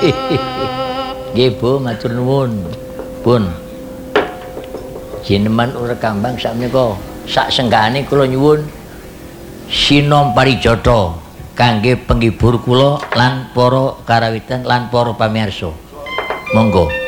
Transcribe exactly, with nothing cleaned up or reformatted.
Nggih Bu, matur nuwun. Pun. Jineman ora kambang sakmenika. Sak senggane kula nyuwun sinom parijata kangge penghibur kula lan para karawitan lan para pamirsa. Monggo.